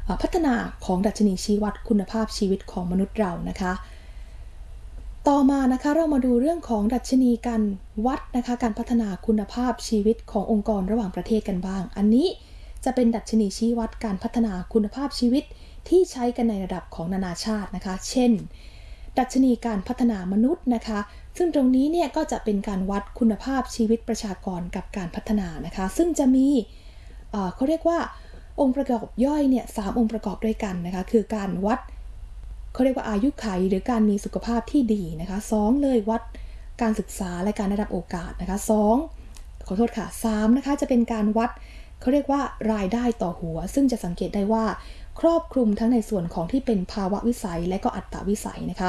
พัฒนาของดัชนีชี้วัดคุณภาพชีวิตของมนุษย์เรานะคะต่อมานะคะเรามาดูเรื่องของดัชนีการวัดนะคะการพัฒนาคุณภาพชีวิตขององค์กรระหว่างประเทศกันบ้างอันนี้จะเป็นดัชนีชี้วัดการพัฒนาคุณภาพชีวิตที่ใช้กันในระดับของนานาชาตินะคะเช่นดัชนีการพัฒนามนุษย์นะคะซึ่งตรงนี้เนี่ยก็จะเป็นการวัดคุณภาพชีวิตประชากรกับการพัฒนานะคะซึ่งจะมีเขาเรียกว่าองค์ประกอบย่อยเนี่ย3องค์ประกอบด้วยกันนะคะคือการวัดเขาเรียกว่าอายุขัยหรือการมีสุขภาพที่ดีนะคะ2เลยวัดการศึกษาและการได้รับโอกาสนะคะ2ขอโทษค่ะ3นะคะจะเป็นการวัดเขาเรียกว่ารายได้ต่อหัวซึ่งจะสังเกตได้ว่าครอบคลุมทั้งในส่วนของที่เป็นภาวะวิสัยและก็อัตวิสัยนะคะ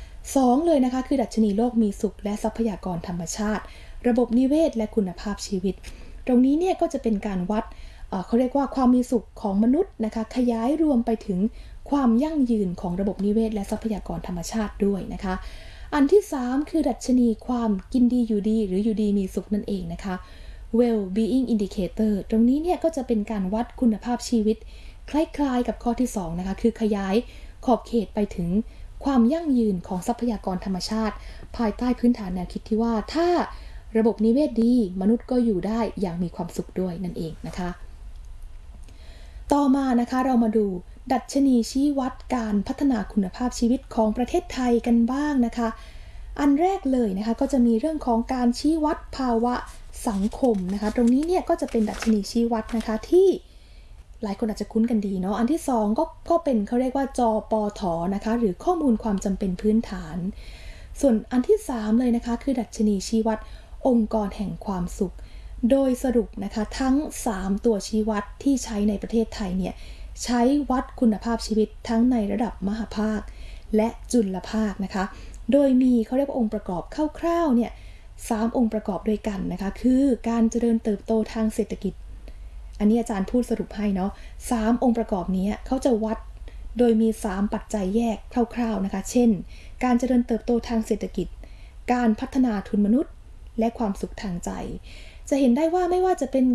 2เลยนะคะคือดัชนีโลกมีสุขและทรัพยากรธรรมชาติระบบนิเวศและคุณภาพชีวิตตรงนี้เนี่ยก็จะเป็นการวัดเขาเรียกว่าความมีสุขของมนุษย์นะคะขยายรวมไปถึงความยั่งยืนของระบบนิเวศและทรัพยากรธรรมชาติด้วยนะคะอันที่3คือดัชนีความกินดีอยู่ดีหรืออยู่ดีมีสุขนั่นเองนะคะ well-being indicator ตรงนี้เนี่ยก็จะเป็นการวัดคุณภาพชีวิตคล้ายๆกับข้อที่2นะคะคือขยายขอบเขตไปถึงความยั่งยืนของทรัพยากรธรรมชาติภายใต้พื้นฐานแนวคิดที่ว่าถ้าระบบนิเวศดีมนุษย์ก็อยู่ได้อย่างมีความสุขด้วยนั่นเองนะคะต่อมานะคะเรามาดูดัชนีชี้วัดการพัฒนาคุณภาพชีวิตของประเทศไทยกันบ้างนะคะอันแรกเลยนะคะก็จะมีเรื่องของการชี้วัดภาวะสังคมนะคะตรงนี้เนี่ยก็จะเป็นดัชนีชี้วัดนะคะที่หลายคนอาจจะคุ้นกันดีเนาะอันที่2ก็เป็นเขาเรียกว่าจปทนะคะหรือข้อมูลความจำเป็นพื้นฐานส่วนอันที่3เลยนะคะคือดัชนีชี้วัดองค์กรแห่งความสุขโดยสรุปนะคะทั้ง3ตัวชี้วัดที่ใช้ในประเทศไทยเนี่ยใช้วัดคุณภาพชีวิตทั้งในระดับมหภาคและจุลภาคนะคะโดยมีเขาเรียกว่าองค์ประกอบคร่าวๆเนี่ย3องค์ประกอบด้วยกันนะคะคือการเจริญเติบโตทางเศรษฐกิจอันนี้อาจารย์พูดสรุปให้เนาะ3องค์ประกอบนี้เขาจะวัดโดยมี3ปัจจัยแยกคร่าวๆนะคะเช่นการเจริญเติบโตทางเศรษฐกิจการพัฒนาทุนมนุษย์และความสุขทางใจจะเห็นได้ว่าไม่ว่าจะเป็น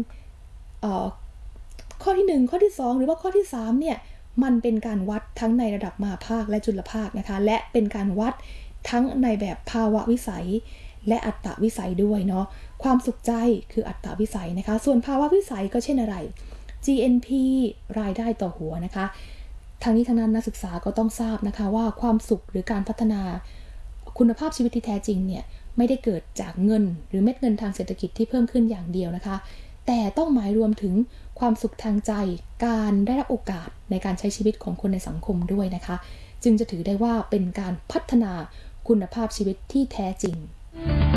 ข้อที่1ข้อที่2หรือว่าข้อที่3เนี่ยมันเป็นการวัดทั้งในระดับมหาภาคและจุลภาคนะคะและเป็นการวัดทั้งในแบบภาวะวิสัยและอัตตวิสัยด้วยเนาะความสุขใจคืออัตตวิสัยนะคะส่วนภาวะวิสัยก็เช่นอะไร GNP รายได้ต่อหัวนะคะทั้งนี้ทั้งนั้นนักศึกษาก็ต้องทราบนะคะว่าความสุขหรือการพัฒนาคุณภาพชีวิตที่แท้จริงเนี่ยไม่ได้เกิดจากเงินหรือเม็ดเงินทางเศรษฐกิจที่เพิ่มขึ้นอย่างเดียวนะคะแต่ต้องหมายรวมถึงความสุขทางใจการได้รับโอกาสในการใช้ชีวิตของคนในสังคมด้วยนะคะจึงจะถือได้ว่าเป็นการพัฒนาคุณภาพชีวิตที่แท้จริง